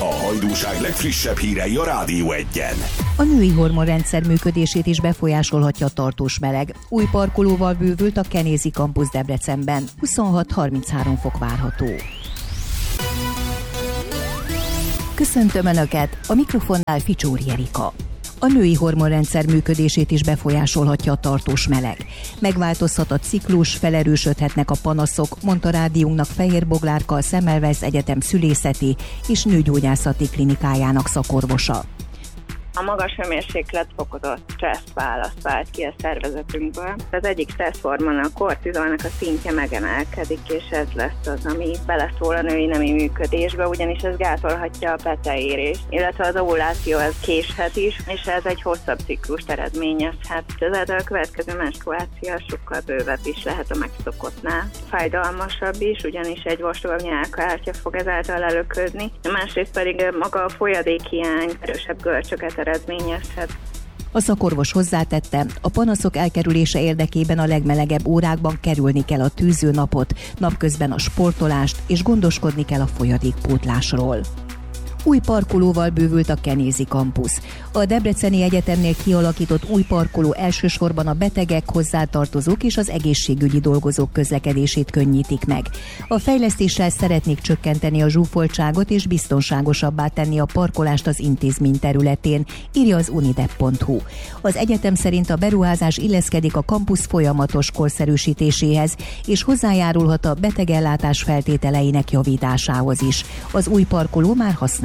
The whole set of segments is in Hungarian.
hajdúság legfrissebb hírei a Rádió Egyen. A női hormonrendszer működését is befolyásolhatja a tartós meleg. Új parkolóval bővült a Kenézi Campus Debrecenben. 26-33 fok várható. Köszöntöm Önöket, a mikrofonnál Ficsóri Erika. A női hormonrendszer működését is befolyásolhatja a tartós meleg. Megváltozhat a ciklus, felerősödhetnek a panaszok, mondta rádiónknak Fehér Boglárka, a Semmelweis Egyetem szülészeti és nőgyógyászati klinikájának szakorvosa. A magas hőmérséklet fokozott stressz-választ vált ki a szervezetünkből. Az egyik stresszhormon, a kortizolnak a szintje megemelkedik, és ez lesz az, ami beleszól a női nemi működésbe, ugyanis ez gátolhatja a peteérést, illetve az ovuláció ez késhet is, és ez egy hosszabb ciklust eredményezhet. Ezáltal a következő menstruáció sokkal bővebb is lehet a megszokottnál. Fájdalmasabb is, ugyanis egy vastagobb nyálkahártya fog ezáltal előködni, másrészt pedig maga a folyadékhiány erősebb görcsöket eredményezhet. A szakorvos hozzátette, a panaszok elkerülése érdekében a legmelegebb órákban kerülni kell a tűző napot, napközben a sportolást, és gondoskodni kell a folyadékpótlásról. Új parkolóval bővült a Kenézi Campus. A Debreceni Egyetemnél kialakított új parkoló elsősorban a betegek, hozzátartozók és az egészségügyi dolgozók közlekedését könnyítik meg. A fejlesztéssel szeretnék csökkenteni a zsúfoltságot és biztonságosabbá tenni a parkolást az intézmény területén, írja az unidep.hu. Az egyetem szerint a beruházás illeszkedik a kampusz folyamatos korszerűsítéséhez, és hozzájárulhat a betegellátás feltételeinek javításához is. Az új parkoló már használható.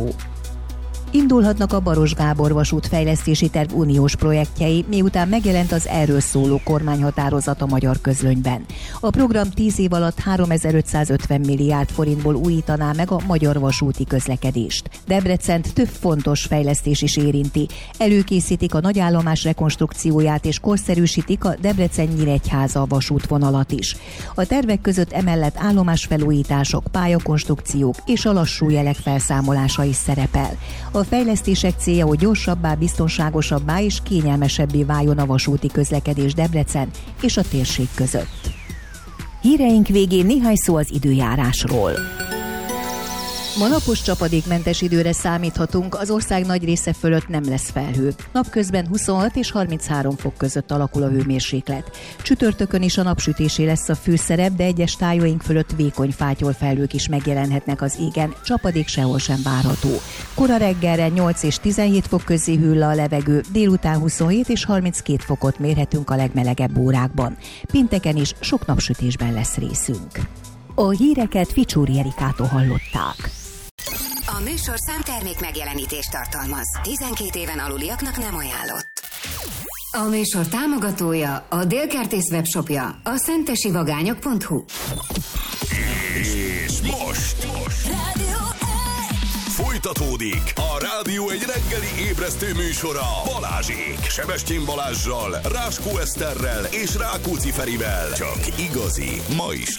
Indulhatnak a Baros Gábor vasútfejlesztési terv uniós projektjei, miután megjelent az erről szóló kormányhatározat a Magyar Közlönyben. A program 10 év alatt 3550 milliárd forintból újítaná meg a magyar vasúti közlekedést. Debrecent több fontos fejlesztés is érinti. Előkészítik a nagyállomás rekonstrukcióját és korszerűsítik a Debrecen-Nyíregyháza vasútvonalat is. A tervek között emellett állomásfelújítások, pályakonstrukciók és a lassú jelek felszámolása is szerepel. A fejlesztések célja, hogy gyorsabbá, biztonságosabbá és kényelmesebbé váljon a vasúti közlekedés Debrecen és a térség között. Híreink végén néhány szó az időjárásról. Ma napos csapadékmentes időre számíthatunk, az ország nagy része fölött nem lesz felhő. Napközben 26 és 33 fok között alakul a hőmérséklet. Csütörtökön is a napsütésé lesz a főszerep, de egyes tájaink fölött vékony fátyolfelhők is megjelenhetnek az égen, csapadék sehol sem várható. Kora reggelre 8 és 17 fok közé hűl le a levegő, délután 27 és 32 fokot mérhetünk a legmelegebb órákban. Pénteken is sok napsütésben lesz részünk. A híreket Ficsóri Erikától hallották. A műsorszám termék megjelenítést tartalmaz. 12 éven aluliaknak nem ajánlott. A műsor támogatója, a Délkertész webshopja, a szentesivagányok.hu. És most folytatódik a Rádió egy reggeli ébresztő műsora Balázsék. Sebestyén Balázssal, Ráskó Eszterrel és Rákóczi Ferivel. Csak igazi, ma is